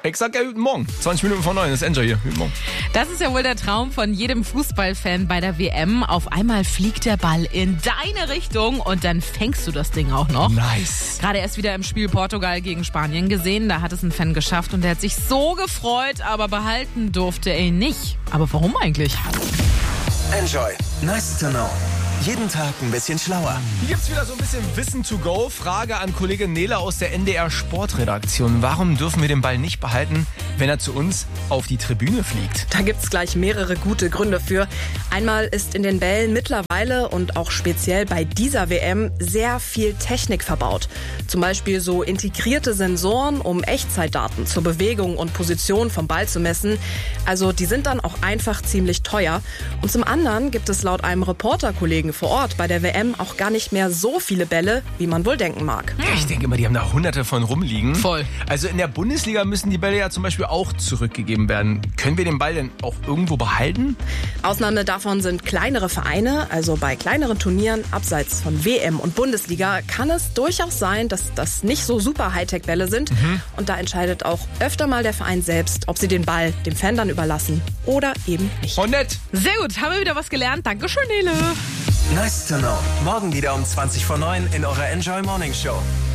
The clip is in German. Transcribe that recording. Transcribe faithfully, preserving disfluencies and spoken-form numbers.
Ich sag ja guten Morgen. zwanzig Minuten vor neun ist Enjoy hier. Guten Morgen. Das ist ja wohl der Traum von jedem Fußballfan bei der W M. Auf einmal fliegt der Ball in deine Richtung und dann fängst du das Ding auch noch. Nice. Gerade erst wieder im Spiel Portugal gegen Spanien gesehen. Da hat es ein Fan geschafft und der hat sich so gefreut, aber behalten durfte er ihn nicht. Aber warum eigentlich? Enjoy. Nice to know. Jeden Tag ein bisschen schlauer. Hier gibt's wieder so ein bisschen Wissen to go. Frage an Kollegin Nele aus der N D R Sportredaktion. Warum dürfen wir den Ball nicht behalten, wenn er zu uns auf die Tribüne fliegt? Da gibt's gleich mehrere gute Gründe für. Einmal ist in den Bällen mittlerweile und auch speziell bei dieser W M sehr viel Technik verbaut. Zum Beispiel so integrierte Sensoren, um Echtzeitdaten zur Bewegung und Position vom Ball zu messen. Also die sind dann auch einfach ziemlich teuer. Und zum anderen gibt es laut einem Reporterkollegen vor Ort bei der W M auch gar nicht mehr so viele Bälle, wie man wohl denken mag. Ich denke immer, die haben da hunderte von rumliegen. Voll. Also in der Bundesliga müssen die Bälle ja zum Beispiel auch zurückgegeben werden. Können wir den Ball denn auch irgendwo behalten? Ausnahme davon sind kleinere Vereine, also bei kleineren Turnieren abseits von W M und Bundesliga kann es durchaus sein, dass das nicht so super Hightech-Bälle sind. Mhm. Und da entscheidet auch öfter mal der Verein selbst, ob sie den Ball dem Fan dann überlassen oder eben nicht. Und nett. Sehr gut, haben wir wieder was gelernt. Dankeschön, Nele. Nice to know. Morgen wieder um zwanzig vor neun in eurer Enjoy Morning Show.